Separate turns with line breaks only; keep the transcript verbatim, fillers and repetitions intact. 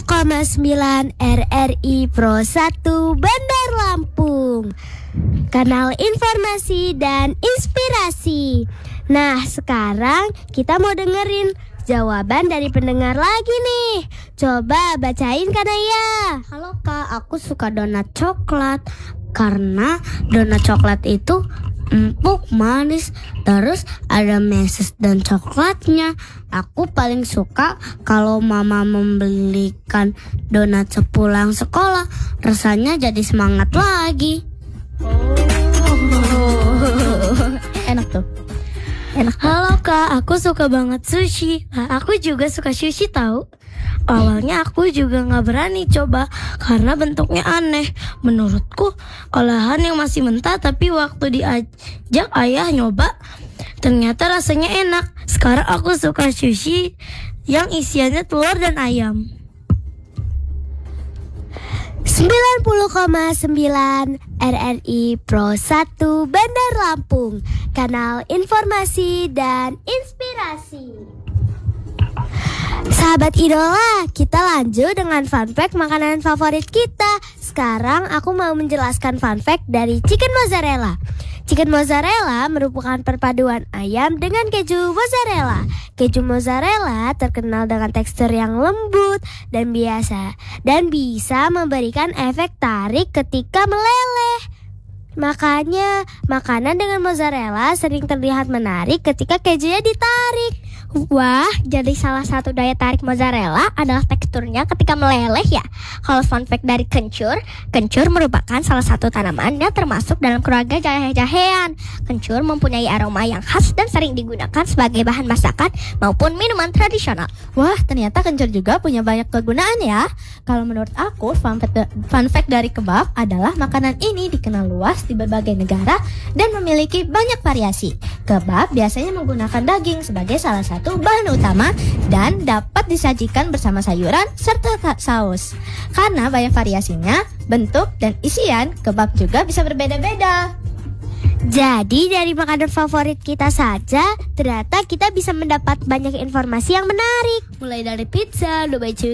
koma sembilan R R I Pro satu Bandar Lampung, kanal informasi dan inspirasi. Nah, sekarang kita mau dengerin jawaban dari pendengar lagi nih. Coba bacain Kak Naya.
Halo Kak, aku suka donat coklat karena donat coklat itu empuk, manis, terus ada meses dan coklatnya. Aku paling suka kalau mama membelikan donat sepulang sekolah. Rasanya jadi semangat lagi.
Oh.
Enak tuh.
Enak. Halo Kak, aku suka banget sushi. Nah, aku juga suka sushi tahu. Awalnya aku juga gak berani coba karena bentuknya aneh. Menurutku olahan yang masih mentah, tapi waktu diajak ayah nyoba ternyata rasanya enak. Sekarang aku suka sushi yang isiannya telur dan ayam. sembilan puluh koma sembilan R R I Pro satu Bandar Lampung, kanal informasi dan inspirasi. Sahabat idola, kita lanjut dengan fun fact makanan favorit kita. Sekarang aku mau menjelaskan fun fact dari chicken mozzarella. Chicken mozzarella merupakan perpaduan ayam dengan keju mozzarella. Keju mozzarella terkenal dengan tekstur yang lembut dan biasa dan bisa memberikan efek tarik ketika meleleh. Makanya makanan dengan mozzarella sering terlihat menarik ketika kejunya ditarik. Wah, jadi salah satu daya tarik mozzarella adalah teksturnya ketika meleleh ya. Kalau fun fact dari kencur, kencur merupakan salah satu tanaman yang termasuk dalam keluarga jahe-jahean. Kencur mempunyai aroma yang khas dan sering digunakan sebagai bahan masakan maupun minuman tradisional.
Wah, ternyata kencur juga punya banyak kegunaan ya. Kalau menurut aku, fun fact, fun fact dari kebab adalah makanan ini dikenal luas di berbagai negara dan memiliki banyak variasi. Kebab biasanya menggunakan daging sebagai salah satu bahan utama dan dapat disajikan bersama sayuran serta saus. Karena banyak variasinya, bentuk dan isian, kebab juga bisa berbeda-beda.
Jadi dari makanan favorit kita saja, ternyata kita bisa mendapat banyak informasi yang menarik. Mulai dari pizza, Dubai